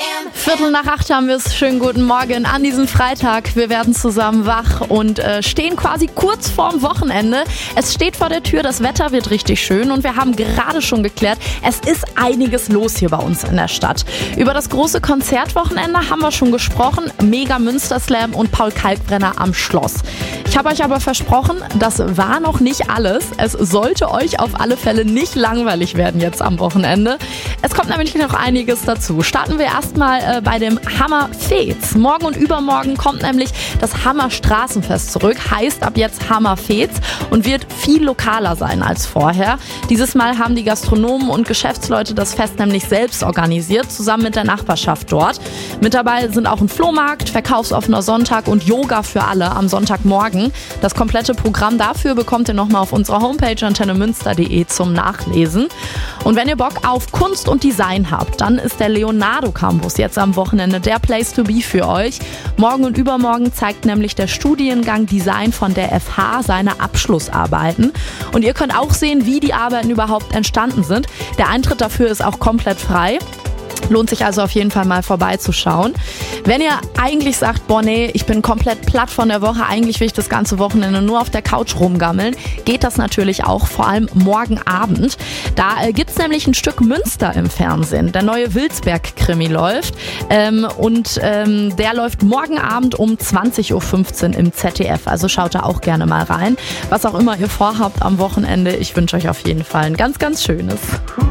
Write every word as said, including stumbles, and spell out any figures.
Viertel nach acht haben wir es. Schönen guten Morgen an diesem Freitag. Wir werden zusammen wach und äh, stehen quasi kurz vorm Wochenende. Es steht vor der Tür, das Wetter wird richtig schön und wir haben gerade schon geklärt, es ist einiges los hier bei uns in der Stadt. Über das große Konzertwochenende haben wir schon gesprochen. Mega Münsterslam und Paul Kalkbrenner am Schloss. Ich habe euch aber versprochen, das war noch nicht alles. Es sollte euch auf alle Fälle nicht langweilig werden jetzt am Wochenende. Es kommt nämlich noch einiges dazu. Starten wir erstmal äh, bei dem Hammer Fez. Morgen und übermorgen kommt nämlich das Hammer Straßenfest zurück. Heißt ab jetzt Hammer Fez und wird viel lokaler sein als vorher. Dieses Mal haben die Gastronomen und Geschäftsleute das Fest nämlich selbst organisiert, zusammen mit der Nachbarschaft dort. Mit dabei sind auch ein Flohmarkt, verkaufsoffener Sonntag und Yoga für alle am Sonntagmorgen. Das komplette Programm dafür bekommt ihr nochmal auf unserer Homepage antennemünster punkt de zum Nachlesen. Und wenn ihr Bock auf Kunst und Design habt, dann ist der Leonardo Campus jetzt am Wochenende der Place to be für euch. Morgen und übermorgen zeigt nämlich der Studiengang Design von der F H seine Abschlussarbeiten. Und ihr könnt auch sehen, wie die Arbeiten überhaupt entstanden sind. Der Eintritt dafür ist auch komplett frei. Lohnt sich also auf jeden Fall mal vorbeizuschauen. Wenn ihr eigentlich sagt, boah nee, ich bin komplett platt von der Woche, eigentlich will ich das ganze Wochenende nur auf der Couch rumgammeln, geht das natürlich auch, vor allem morgen Abend. Da äh, gibt's nämlich ein Stück Münster im Fernsehen. Der neue Wilsberg-Krimi läuft ähm, und ähm, der läuft morgen Abend um zwanzig Uhr fünfzehn im Z D F. Also schaut da auch gerne mal rein. Was auch immer ihr vorhabt am Wochenende, ich wünsche euch auf jeden Fall ein ganz, ganz schönes.